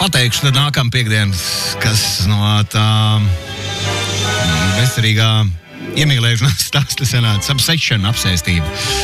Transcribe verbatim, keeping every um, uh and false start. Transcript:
pateikšu tad nākamā piekdienas, kas no tā bezcerīgā iemīlēšanās stāsta senāts obsession, apsēstība.